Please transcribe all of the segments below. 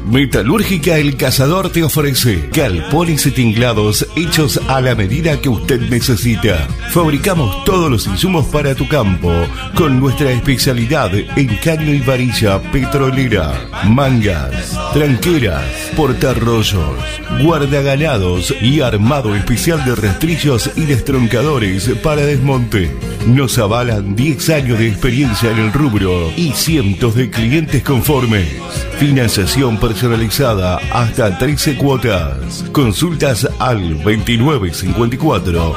Metalúrgica El Cazador te ofrece galpones y tinglados hechos a la medida que usted necesita. Fabricamos todos los insumos para tu campo con nuestra especialidad en caño y varilla petrolera, mangas, tranqueras, portarrollos, guardaganados y armado especial de rastrillos y destroncadores para desmonte. Nos avalan 10 años de experiencia en el rubro y cientos de clientes conformes. Financiación personalizada hasta 13 cuotas. Consultas al 2954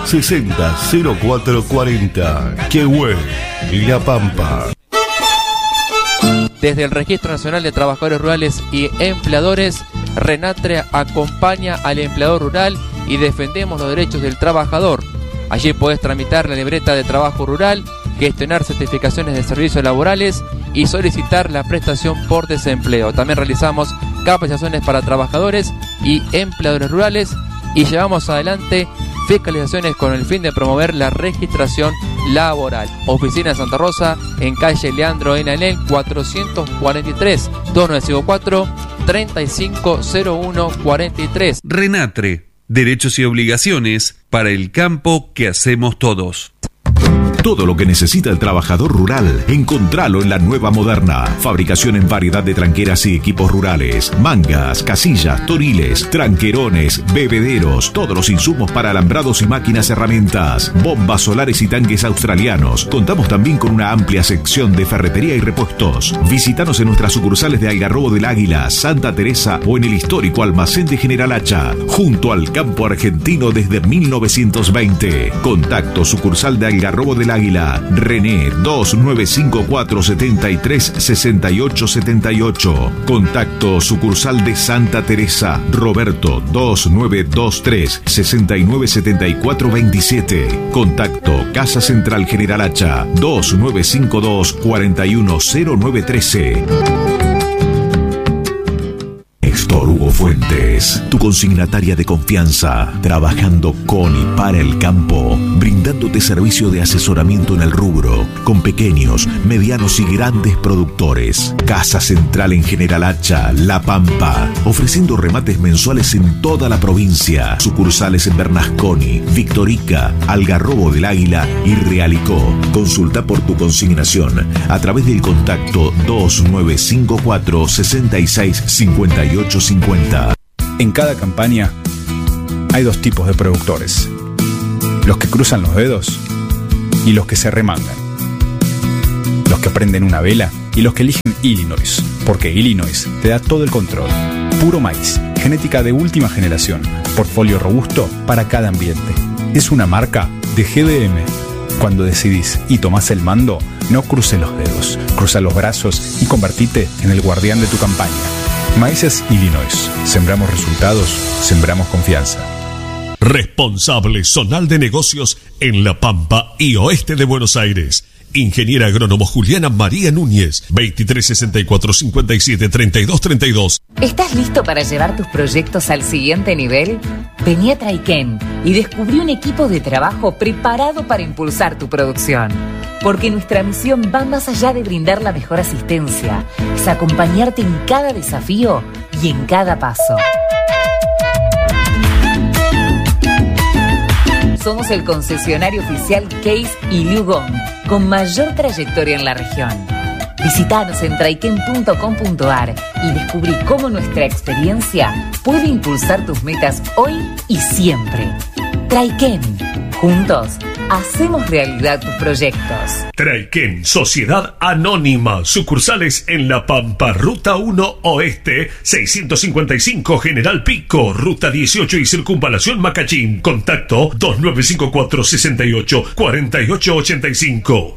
600440. Quehue, La Pampa. Desde el Registro Nacional de Trabajadores Rurales y Empleadores, Renatre acompaña al empleador rural y defendemos los derechos del trabajador. Allí podés tramitar la libreta de trabajo rural, gestionar certificaciones de servicios laborales y solicitar la prestación por desempleo. También realizamos capacitaciones para trabajadores y empleadores rurales y llevamos adelante fiscalizaciones con el fin de promover la registración laboral. Oficina de Santa Rosa, en calle Leandro N. Anel, 443, 2954-350143. Renatre, derechos y obligaciones para el campo que hacemos todos. Todo lo que necesita el trabajador rural, encontralo en La Nueva Moderna. Fabricación en variedad de tranqueras y equipos rurales, mangas, casillas, toriles, tranquerones, bebederos, todos los insumos para alambrados y máquinas herramientas, bombas solares y tanques australianos. Contamos también con una amplia sección de ferretería y repuestos. Visítanos en nuestras sucursales de Algarrobo del Águila, Santa Teresa o en el histórico almacén de General Hacha, junto al campo argentino desde 1920. Contacto sucursal de Algarrobo del Águila, René 2924-73-6878. Contacto sucursal de Santa Teresa, Roberto 2923-697427. Contacto Casa Central General Hacha 2952-410913. Néstor Hugo Fuentes, tu consignataria de confianza, trabajando con y para el campo, brindándote servicio de asesoramiento en el rubro, con pequeños, medianos y grandes productores. Casa Central en General Hacha, La Pampa, ofreciendo remates mensuales en toda la provincia. Sucursales en Bernasconi, Victorica, Algarrobo del Águila y Realicó. Consulta por tu consignación a través del contacto 2954 665850. En cada campaña hay dos tipos de productores: los que cruzan los dedos y los que se remangan, los que prenden una vela y los que eligen Illinois, porque Illinois te da todo el control. Puro maíz, genética de última generación, portfolio robusto para cada ambiente. Es una marca de GDM. Cuando decidís y tomás el mando, no cruces los dedos, cruza los brazos y convertite en el guardián de tu campaña. Maíces Illinois. Sembramos resultados, sembramos confianza. Responsable zonal de negocios en La Pampa y oeste de Buenos Aires. Ingeniera agrónomo Juliana María Núñez, 2364-57-3232. ¿Estás listo para llevar tus proyectos al siguiente nivel? Vení a Traiken y descubrí un equipo de trabajo preparado para impulsar tu producción. Porque nuestra misión va más allá de brindar la mejor asistencia, es acompañarte en cada desafío y en cada paso. Somos el concesionario oficial Case y Liu Gong con mayor trayectoria en la región. Visítanos en traiken.com.ar y descubrí cómo nuestra experiencia puede impulsar tus metas hoy y siempre. Traiken. Juntos hacemos realidad tus proyectos. Traiken, Sociedad Anónima. Sucursales en La Pampa, Ruta 1 Oeste, 655 General Pico, Ruta 18 y Circunvalación Macachín. Contacto 2954-684885.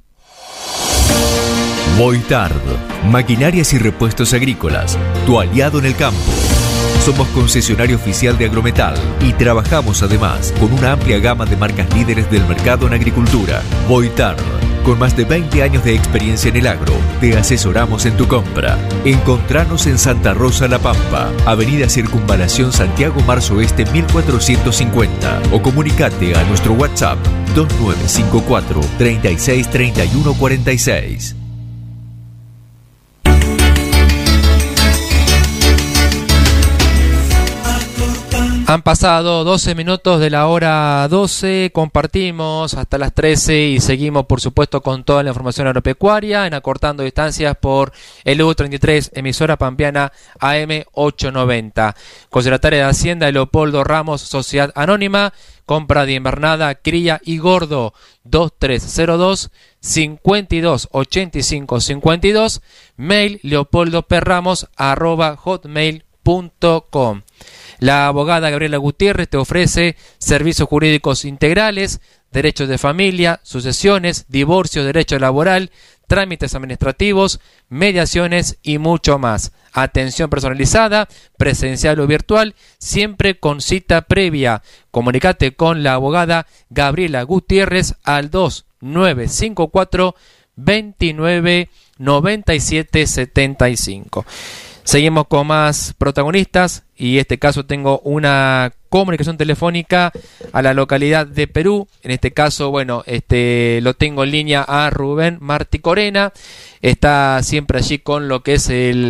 Voitard, maquinarias y repuestos agrícolas, tu aliado en el campo. Somos concesionario oficial de Agrometal y trabajamos además con una amplia gama de marcas líderes del mercado en agricultura. Voitard, con más de 20 años de experiencia en el agro, te asesoramos en tu compra. Encontranos en Santa Rosa, La Pampa, Avenida Circunvalación Santiago Marzo Este 1450 o comunicate a nuestro WhatsApp 2954 363146. Han pasado 12 minutos de la hora 12, compartimos hasta las 13 y seguimos por supuesto con toda la información agropecuaria en Acortando Distancias por el U33, emisora pampeana AM 890. Consignataria de Hacienda Leopoldo Ramos, Sociedad Anónima, compra de invernada, cría y gordo, 2302 528552, mail leopoldoperramos@hotmail.com. La abogada Gabriela Gutiérrez te ofrece servicios jurídicos integrales, derechos de familia, sucesiones, divorcio, derecho laboral, trámites administrativos, mediaciones y mucho más. Atención personalizada, presencial o virtual, siempre con cita previa. Comunicate con la abogada Gabriela Gutiérrez al 2954 29 97 75. Seguimos con más protagonistas y en este caso tengo una comunicación telefónica a la localidad de Perú. En este caso, bueno, lo tengo en línea a Rubén Marticorena. Está siempre allí con lo que es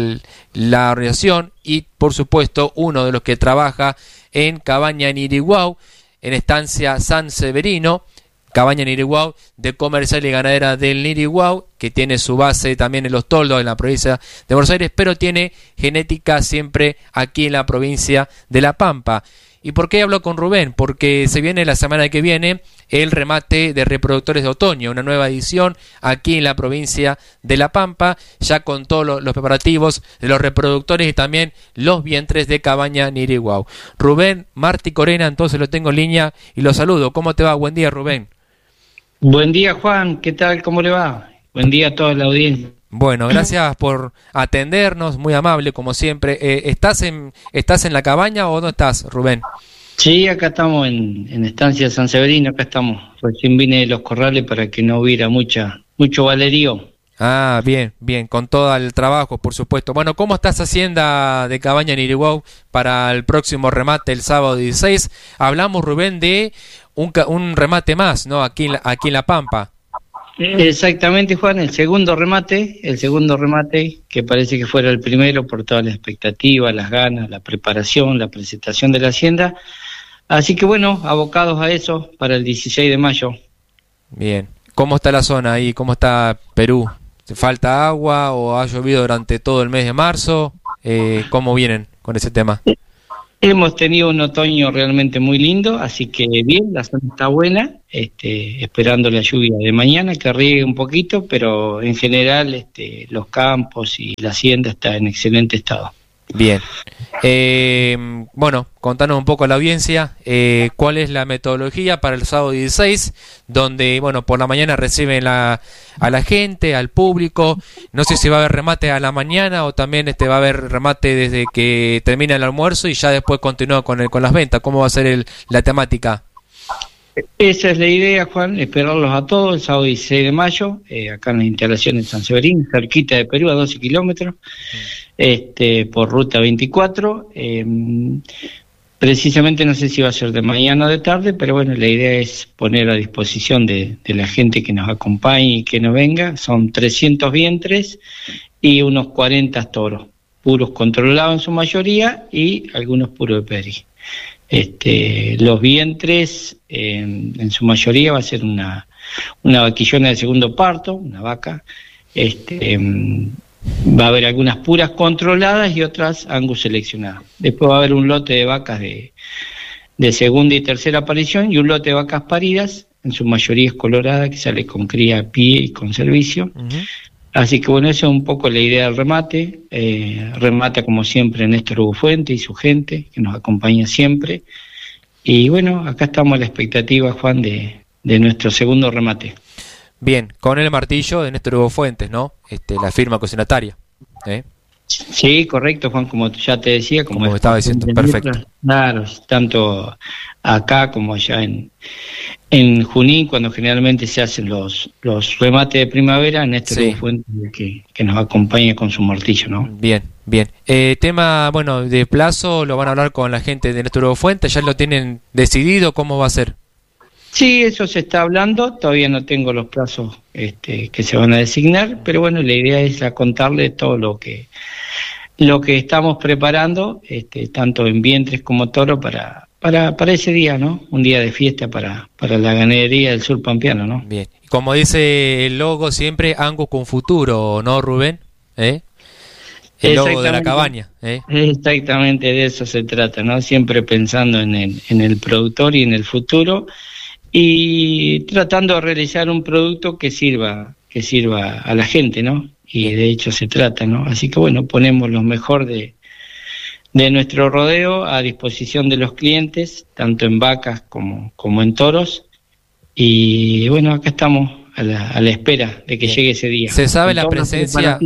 la organización y, por supuesto, uno de los que trabaja en Cabaña Niriguau, en estancia San Severino. Cabaña Niriguau, de comercial y ganadera del Niriguau, que tiene su base también en Los Toldos, en la provincia de Buenos Aires, pero tiene genética siempre aquí en la provincia de La Pampa. ¿Y por qué hablo con Rubén? Porque se viene la semana que viene el remate de reproductores de otoño, una nueva edición aquí en la provincia de La Pampa, ya con todos los preparativos de los reproductores y también los vientres de Cabaña Niriguau. Rubén Marticorena, entonces lo tengo en línea y lo saludo. ¿Cómo te va? Buen día, Rubén. Buen día, Juan, ¿qué tal? ¿Cómo le va? Buen día a toda la audiencia. Bueno, gracias por atendernos, muy amable como siempre. ¿Estás en la cabaña o no estás, Rubén? Sí, acá estamos en Estancia San Severino, acá estamos. Recién vine de Los Corrales para que no hubiera mucho valerío. Ah, bien, con todo el trabajo, por supuesto. Bueno, ¿cómo está esa hacienda de Cabaña Niriguau para el próximo remate el sábado 16? Hablamos, Rubén, de un remate más, ¿no? Aquí en La Pampa. Exactamente, Juan, el segundo remate, que parece que fuera el primero por toda la expectativa, las ganas, la preparación, la presentación de la hacienda. Así que bueno, abocados a eso para el 16 de mayo. Bien. ¿Cómo está la zona ahí? ¿Cómo está Perú? ¿Falta agua o ha llovido durante todo el mes de marzo? ¿Cómo vienen con ese tema? Hemos tenido un otoño realmente muy lindo, así que bien, la zona está buena, esperando la lluvia de mañana, que riegue un poquito, pero en general los campos y la hacienda está en excelente estado. Bien. Bueno, contanos un poco a la audiencia cuál es la metodología para el sábado 16, donde, bueno, por la mañana reciben a la gente, al público. No sé si va a haber remate a la mañana o también va a haber remate desde que termina el almuerzo y ya después continúa con las ventas. ¿Cómo va a ser la temática? Esa es la idea, Juan, esperarlos a todos el sábado 16 de mayo, acá en las instalaciones de San Severino, cerquita de Perú, a 12 kilómetros, por ruta 24. Precisamente no sé si va a ser de mañana o de tarde, pero bueno, la idea es poner a disposición de la gente que nos acompañe y que nos venga. Son 300 vientres y unos 40 toros, puros controlados en su mayoría y algunos puros de pedrí. Los vientres en su mayoría va a ser una vaquillona de segundo parto, una vaca. Va a haber algunas puras controladas y otras angus seleccionadas. Después va a haber un lote de vacas de segunda y tercera aparición y un lote de vacas paridas, en su mayoría es colorada, que sale con cría a pie y con servicio. Uh-huh. Así que bueno, esa es un poco la idea del remate. Remata como siempre Néstor Hugo Fuente y su gente, que nos acompaña siempre. Y bueno, acá estamos a la expectativa, Juan, de nuestro segundo remate. Bien, con el martillo de Néstor Hugo Fuentes, ¿no? La firma consignataria. Sí, correcto, Juan, como ya te decía. Como estaba diciendo, perfecto. Claro, tanto acá como allá en Junín, cuando generalmente se hacen los remates de primavera, Néstor Hugo Fuentes que nos acompaña con su martillo, ¿no? Bien. Tema, bueno, de plazo, lo van a hablar con la gente de Néstor Hugo Fuentes, ¿ya lo tienen decidido? ¿Cómo va a ser? Sí, eso se está hablando, todavía no tengo los plazos que se van a designar, pero bueno, la idea es contarle todo lo que lo que estamos preparando, tanto en vientres como toro, para ese día, ¿no? Un día de fiesta para la ganadería del sur pampeano, ¿no? Bien. Como dice el logo siempre, Angus con futuro, ¿no, Rubén? El logo de la cabaña. Exactamente, de eso se trata, ¿no? Siempre pensando en el productor y en el futuro, y tratando de realizar un producto que sirva a la gente, ¿no? Y de hecho se trata, ¿no? Así que bueno, ponemos lo mejor de nuestro rodeo a disposición de los clientes, tanto en vacas como en toros, y bueno, acá estamos a la espera de que llegue ese día. ¿Se sabe la presencia,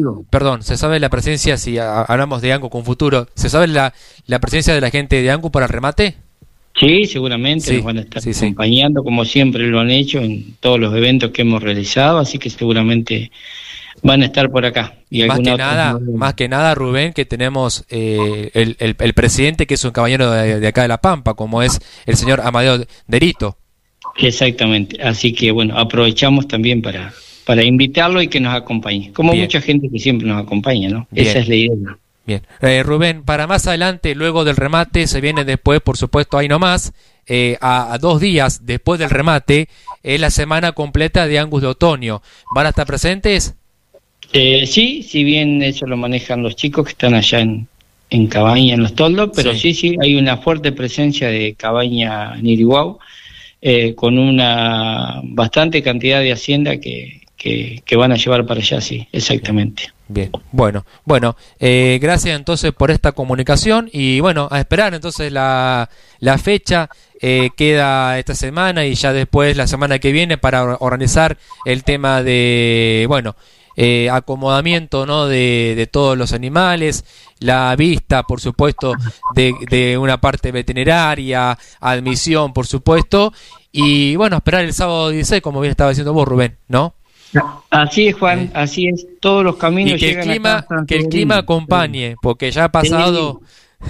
si hablamos de Angus con futuro, se sabe la presencia de la gente de Angus para el remate? Sí, seguramente nos van a estar acompañando, como siempre lo han hecho en todos los eventos que hemos realizado, así que seguramente van a estar por acá. Y más que nada, Rubén, que tenemos el presidente, que es un caballero de acá de La Pampa, como es el señor Amadeo Derito. Exactamente, así que bueno, aprovechamos también para invitarlo y que nos acompañe, como Bien. Mucha gente que siempre nos acompaña, ¿no? Bien. Esa es la idea. Bien, Rubén, para más adelante, luego del remate, se viene después, por supuesto, ahí nomás, a 2 días después del remate, es la semana completa de Angus de otoño. ¿Van a estar presentes? Sí, si bien eso lo manejan los chicos que están allá en Cabaña, en los toldos, pero sí, hay una fuerte presencia de Cabaña en Irihuau, con una bastante cantidad de hacienda que van a llevar para allá, sí, exactamente. Bien, bueno, gracias entonces por esta comunicación y bueno, a esperar entonces la fecha, queda esta semana y ya después la semana que viene para organizar el tema de, acomodamiento, ¿no? de todos los animales, la vista, por supuesto, de una parte veterinaria, admisión, por supuesto, y bueno, esperar el sábado 16, como bien estaba diciendo vos, Rubén, ¿no? Así es, Juan, así es, todos los caminos y que llegan que el clima acompañe, porque ya ha pasado,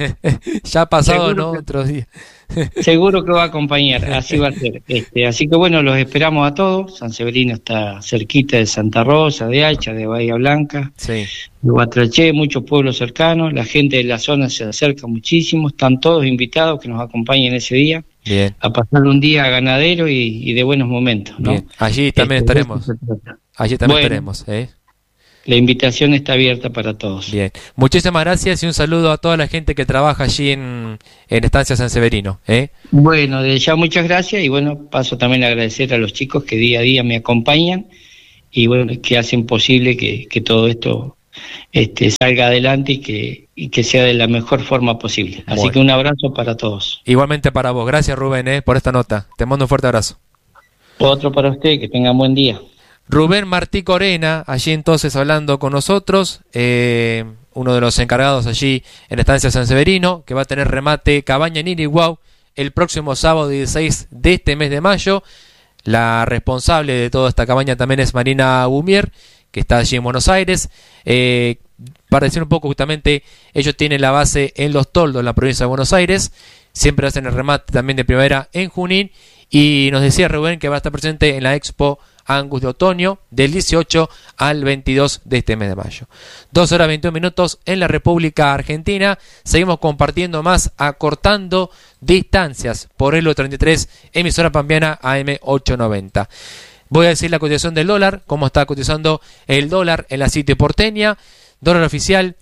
Seguro ¿no? que- Otros días. Seguro que va a acompañar, así va a ser. Así que bueno, los esperamos a todos. San Severino está cerquita de Santa Rosa, de Hacha, de Bahía Blanca, Sí. de Guatraché, muchos pueblos cercanos. La gente de la zona se acerca muchísimo, están todos invitados que nos acompañen ese día Bien, a pasar un día ganadero y de buenos momentos, ¿no? bien. Allí también estaremos. De eso se trata. Allí también Bueno. estaremos, La invitación está abierta para todos. Bien. Muchísimas gracias y un saludo a toda la gente que trabaja allí en Estancia San Severino, Bueno, desde ya muchas gracias y bueno, paso también a agradecer a los chicos que día a día me acompañan y bueno, que hacen posible que todo esto salga adelante y que sea de la mejor forma posible. Así Bueno. que un abrazo para todos. Igualmente para vos. Gracias, Rubén, por esta nota. Te mando un fuerte abrazo. Otro para usted, que tengan buen día. Rubén Martí Corena, allí entonces hablando con nosotros, uno de los encargados allí en Estancia San Severino, que va a tener remate Cabaña en Irihuau el próximo sábado 16 de este mes de mayo. La responsable de toda esta cabaña también es Marina Gumier, que está allí en Buenos Aires. Para decir un poco, justamente, ellos tienen la base en Los Toldos, en la provincia de Buenos Aires. Siempre hacen el remate también de primavera en Junín. Y nos decía Rubén que va a estar presente en la Expo Angus de otoño del 18 al 22 de este mes de mayo. 2 horas 21 minutos en la República Argentina. Seguimos compartiendo más, acortando distancias por Elo 33, emisora pampeana AM 890. Voy a decir la cotización del dólar, cómo está cotizando el dólar en la City porteña. Dólar oficial,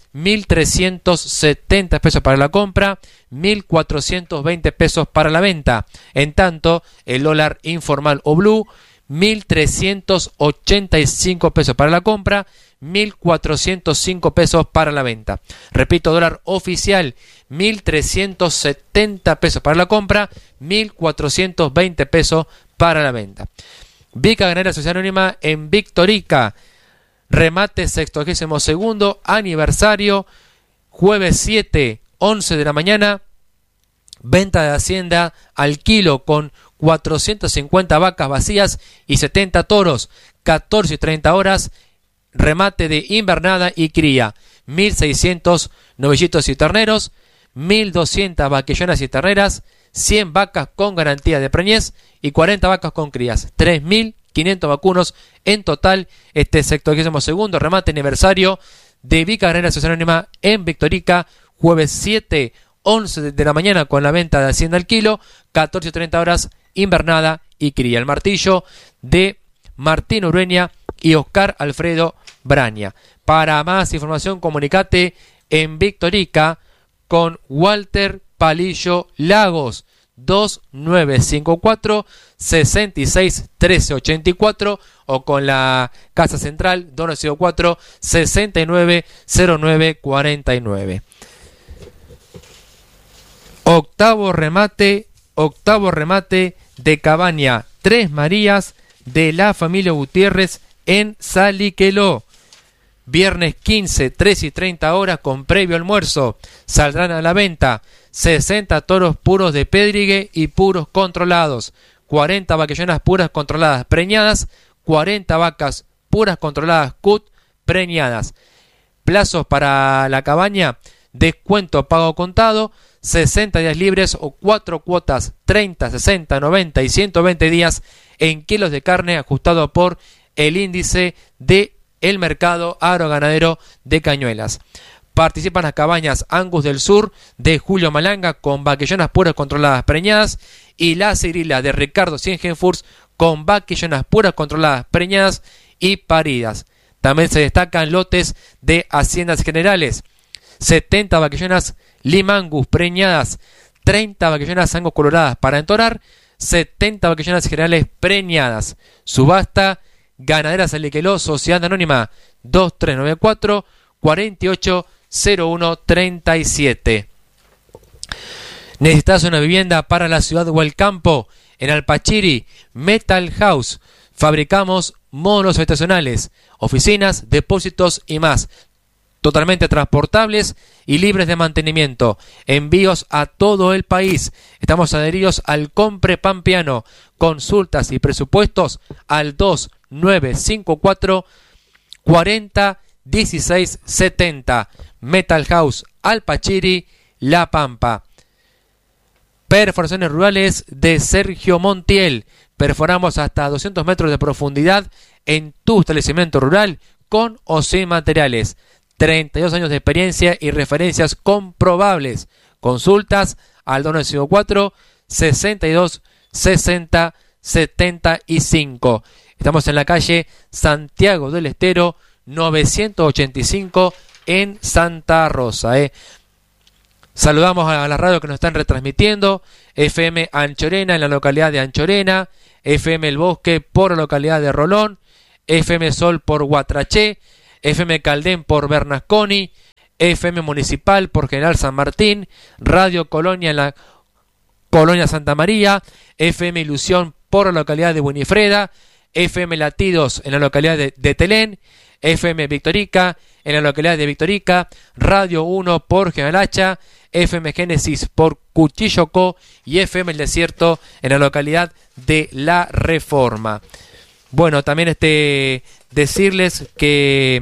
1.370 pesos para la compra, 1.420 pesos para la venta. En tanto, el dólar informal o blue, 1.385 pesos para la compra, 1.405 pesos para la venta. Repito, dólar oficial, 1.370 pesos para la compra, 1.420 pesos para la venta. Vica Ganadera Sociedad Anónima en Victorica. Remate 62º aniversario, jueves 7, 11 de la mañana, venta de hacienda al kilo con 450 vacas vacías y 70 toros, 14 y 30 horas, remate de invernada y cría, 1.600 novillitos y terneros, 1.200 vaquillonas y terneras, 100 vacas con garantía de preñez y 40 vacas con crías, 3.500 vacunos en total. Este 62º remate aniversario de Vica Ganadera Asociación Anónima en Victorica, jueves 7, 11 de la mañana con la venta de Hacienda al kilo, 14:30 horas invernada y cría. El martillo de Martín Urueña y Oscar Alfredo Braña. Para más información, comunicate en Victorica con Walter Palillo Lagos, 2954 66 1384, o con la Casa Central 2954 69 09 49. Octavo remate de Cabaña Tres Marías de la familia Gutiérrez en Saliqueló. Viernes 15, 13:30 horas con previo almuerzo. Saldrán a la venta 60 toros puros de Pedrigue y puros controlados, 40 vaquillonas puras controladas preñadas, 40 vacas puras controladas CUT preñadas. Plazos para la cabaña: descuento pago contado, 60 días libres o 4 cuotas, 30, 60, 90 y 120 días en kilos de carne, ajustado por el índice de el mercado agroganadero de Cañuelas. Participan las cabañas Angus del Sur de Julio Malanga con vaquillonas puras controladas preñadas, y la Cirila de Ricardo Ciengenfurs con vaquillonas puras controladas preñadas y paridas. También se destacan lotes de Haciendas Generales: 70 vaquillonas Lima Angus preñadas, 30 vaquillonas Angus coloradas para entorar, 70 vaquillonas generales preñadas. Subasta Ganadera Saliqueló, Sociedad Anónima, 2394 480137. ¿Necesitas una vivienda para la ciudad o el campo? En Alpachiri, Metal House. Fabricamos módulos habitacionales, oficinas, depósitos y más. Totalmente transportables y libres de mantenimiento. Envíos a todo el país. Estamos adheridos al Compre Pampeano. Consultas y presupuestos al 2954 40 16 70. Metal House, Alpachiri, La Pampa. Perforaciones rurales de Sergio Montiel. Perforamos hasta 200 metros de profundidad en tu establecimiento rural, con o sin materiales. 32 años de experiencia y referencias comprobables. Consultas al 2954 62 60 75. Estamos en la calle Santiago del Estero 985 en Santa Rosa. Saludamos a la radio que nos están retransmitiendo: FM Anchorena en la localidad de Anchorena, FM El Bosque por la localidad de Rolón, FM Sol por Guatraché, FM Caldén por Bernasconi, FM Municipal por General San Martín, Radio Colonia en la Colonia Santa María, FM Ilusión por la localidad de Winifreda, FM Latidos en la localidad de Telén, FM Victorica en la localidad de Victorica, Radio 1 por General Hacha, FM Génesis por Cuchillocó y FM El Desierto en la localidad de La Reforma. Bueno, también decirles que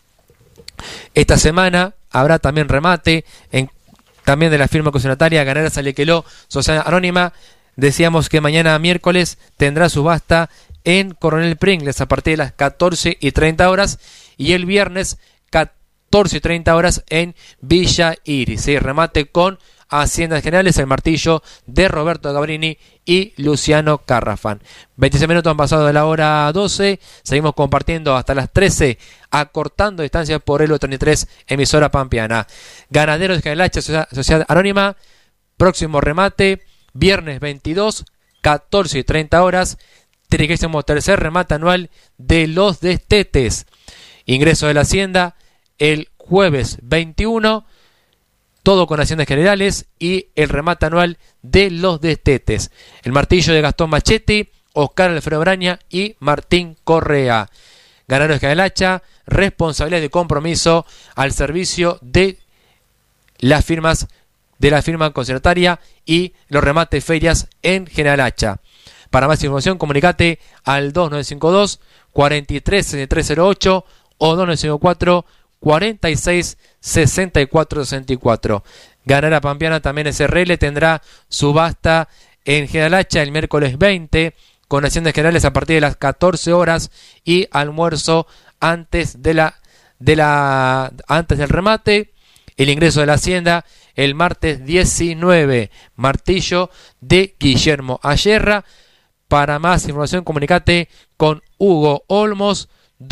esta semana habrá también remate también de la firma concesionataria Ganadera Saliqueló, Sociedad Anónima. Decíamos que mañana miércoles tendrá subasta en Coronel Pringles a partir de las 14:30 horas, y el viernes 14:30 horas en Villa Iris. ¿Sí? Remate con Haciendas Generales, el martillo de Roberto Gabrini y Luciano Carrafán. 26 minutos han pasado de la hora 12. Seguimos compartiendo hasta las 13, acortando distancias por el 33, emisora pampeana. Ganaderos de General Hacha, Sociedad Anónima. Próximo remate, viernes 22, 14:30 horas. 33º remate anual de los destetes. Ingreso de la Hacienda el jueves 21, todo con Haciendas Generales, y el remate anual de los destetes. El martillo de Gastón Machetti, Oscar Alfredo Braña y Martín Correa. Ganaderos de Hacha, responsabilidad de compromiso al servicio de las firmas de la firma concesionataria y los remates ferias en General Hacha. Para más información, comunicate al 2952 43 6308 o 2954 46 64 64. Ganadera Pampeana también SRL tendrá subasta en General Hacha el miércoles 20 con Haciendas Generales a partir de las 14 horas y almuerzo antes de la antes del remate, el ingreso de la Hacienda el martes 19, martillo de Guillermo Ayerra. Para más información comunicate con Hugo Olmos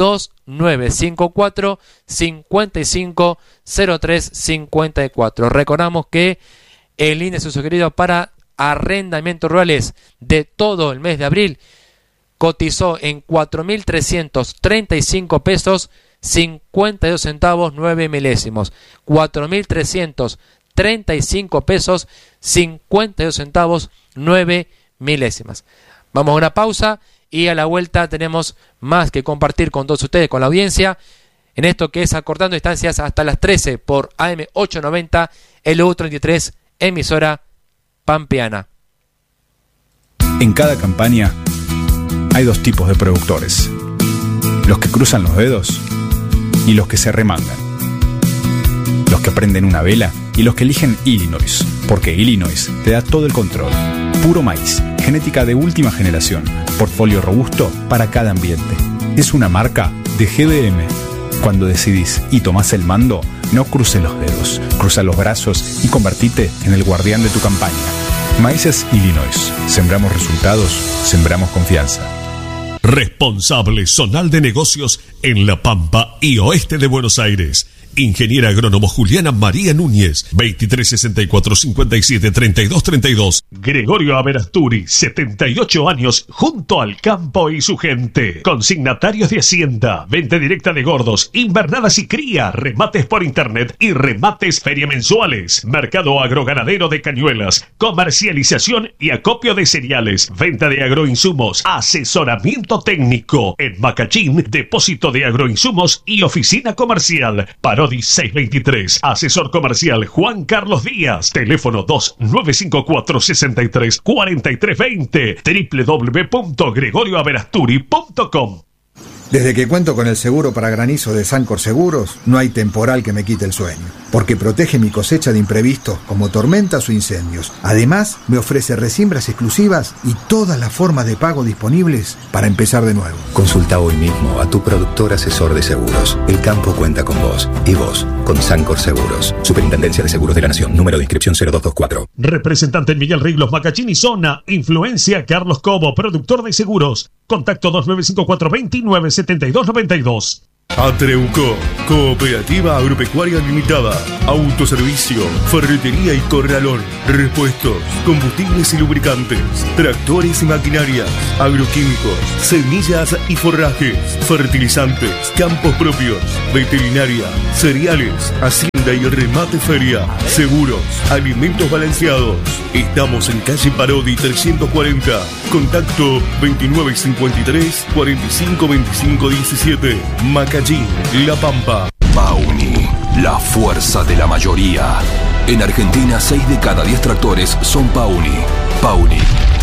2954 550354. Recordamos que el índice sugerido para arrendamientos rurales de todo el mes de abril cotizó en 4.335 pesos 52 centavos 9 milésimos. 4.335 pesos 52 centavos 9 milésimas. Vamos a una pausa y a la vuelta tenemos más que compartir con todos ustedes, con la audiencia, en esto que es Acortando Distancias hasta las 13 por AM 890 LU33, emisora pampeana. En cada campaña hay dos tipos de productores: los que cruzan los dedos y los que se remangan, los que prenden una vela y los que eligen Illinois, porque Illinois te da todo el control. Puro maíz, genética de última generación, portfolio robusto para cada ambiente. Es una marca de GDM. Cuando decidís y tomás el mando, no cruces los dedos, cruza los brazos y convertite en el guardián de tu campaña. Maíces Illinois. Sembramos resultados, sembramos confianza. Responsable zonal de negocios en La Pampa y oeste de Buenos Aires. Ingeniera agrónomo Juliana María Núñez, 2364-57-3232. Gregorio Averasturi, 78 años, junto al campo y su gente. Consignatarios de Hacienda, venta directa de gordos, invernadas y cría, remates por internet y remates feria mensuales. Mercado agroganadero de Cañuelas, comercialización y acopio de cereales, venta de agroinsumos, asesoramiento técnico. En Macachín, depósito de agroinsumos y oficina comercial. Parodi 623. Asesor comercial Juan Carlos Díaz. Teléfono 2954-63-4320. www.gregorioaverasturi.com. Desde que cuento con el seguro para granizo de Sancor Seguros, no hay temporal que me quite el sueño, porque protege mi cosecha de imprevistos como tormentas o incendios. Además, me ofrece resiembras exclusivas y todas las formas de pago disponibles para empezar de nuevo. Consulta hoy mismo a tu productor asesor de seguros. El campo cuenta con vos y vos con Sancor Seguros. Superintendencia de Seguros de la Nación. Número de inscripción 0224. Representante en Miguel Riglos, Macachín y Zona. Influencia Carlos Cobo, productor de seguros. Contacto 2954-297292. Atreuco, Cooperativa Agropecuaria Limitada, autoservicio, ferretería y corralón, repuestos, combustibles y lubricantes, tractores y maquinarias, agroquímicos, semillas y forrajes, fertilizantes, campos propios, veterinaria, cereales, hacienda y remate feria, seguros, alimentos balanceados. Estamos en calle Parodi 340, contacto 2953-452517, Macachín, La Pampa. Pauni, la fuerza de la mayoría. En Argentina, 6 de cada 10 tractores son Pauni. Pauni,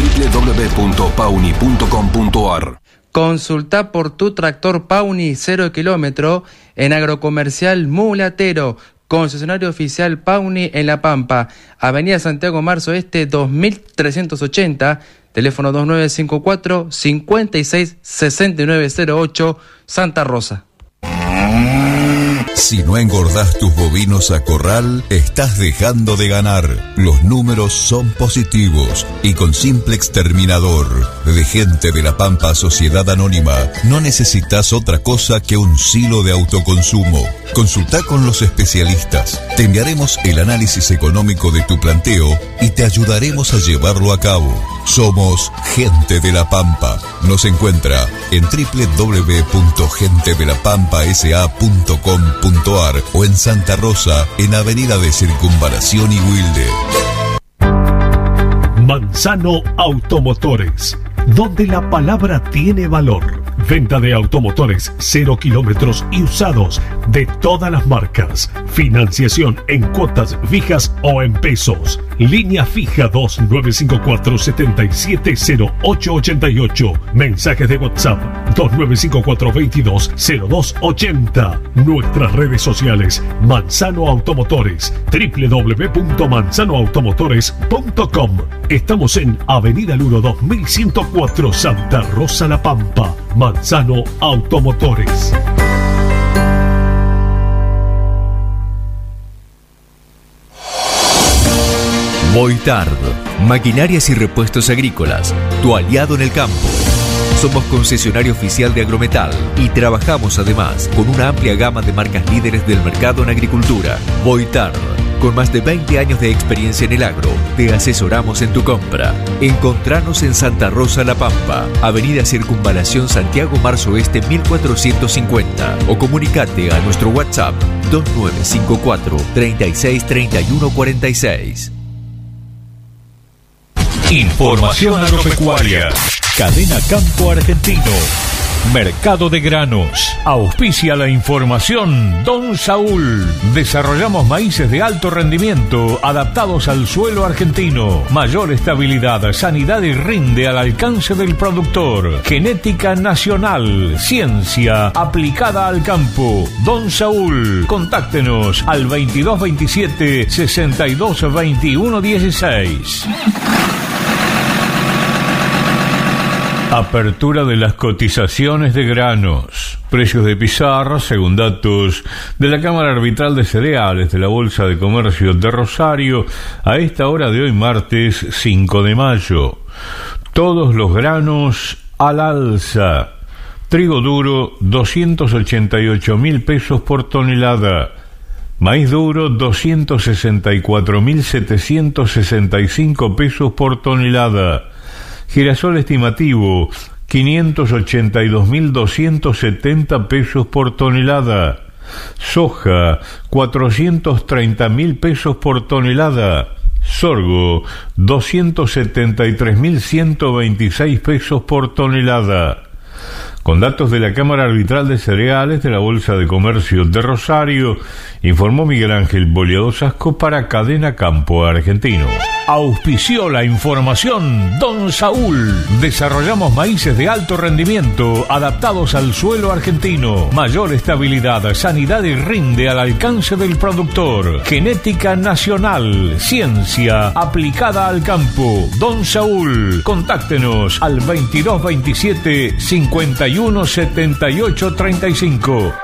www.pauni.com.ar. Consulta por tu tractor Pauni 0 kilómetro en Agrocomercial Mulatero. Concesionario oficial Pauni en La Pampa, Avenida Santiago Marzo Este 2380, teléfono 2954 566908, Santa Rosa. Si no engordás tus bovinos a corral, estás dejando de ganar. Los números son positivos y con simple exterminador de Gente de la Pampa Sociedad Anónima no necesitas otra cosa que un silo de autoconsumo. Consulta con los especialistas. Te enviaremos el análisis económico de tu planteo y te ayudaremos a llevarlo a cabo. Somos Gente de la Pampa. Nos encuentra en www.gentedelapampasa.com.ar o en Santa Rosa, en Avenida de Circunvalación y Wilde. Manzano Automotores, donde la palabra tiene valor. Venta de automotores 0 kilómetros y usados de todas las marcas. Financiación en cuotas fijas o en pesos. Línea fija 2954-770888. Mensajes de WhatsApp 2954-220280. Nuestras redes sociales: Manzano Automotores, www.manzanoautomotores.com. Estamos en Avenida Luno 2104, Santa Rosa, La Pampa. Manzano Automotores. Boitard, maquinarias y repuestos agrícolas, tu aliado en el campo. Somos concesionario oficial de Agrometal y trabajamos además con una amplia gama de marcas líderes del mercado en agricultura. Boitard, con más de 20 años de experiencia en el agro, te asesoramos en tu compra. Encontranos en Santa Rosa La Pampa, Avenida Circunvalación Santiago Marzo Este 1450 o comunicate a nuestro WhatsApp 2954 36 31 46. Información agropecuaria. Cadena Campo Argentino. Mercado de granos. Auspicia la información Don Saúl. Desarrollamos maíces de alto rendimiento adaptados al suelo argentino. Mayor estabilidad, sanidad y rinde al alcance del productor. Genética nacional. Ciencia aplicada al campo. Don Saúl. Contáctenos al 2227 62 21 16. Apertura de las cotizaciones de granos. Precios de pizarra según datos de la Cámara Arbitral de Cereales de la Bolsa de Comercio de Rosario a esta hora de hoy martes 5 de mayo. Todos los granos al alza. Trigo duro 288.000 pesos por tonelada. Maíz duro 264.765 pesos por tonelada. Girasol estimativo, 582.270 pesos por tonelada. Soja, 430.000 pesos por tonelada. Sorgo, 273.126 pesos por tonelada. Con datos de la Cámara Arbitral de Cereales de la Bolsa de Comercio de Rosario, informó Miguel Ángel Boleado Sasco para Cadena Campo Argentino. Auspició la información Don Saúl. Desarrollamos maíces de alto rendimiento adaptados al suelo argentino. Mayor estabilidad, sanidad y rinde al alcance del productor. Genética nacional. Ciencia aplicada al campo. Don Saúl. Contáctenos al 2227 51 78 35.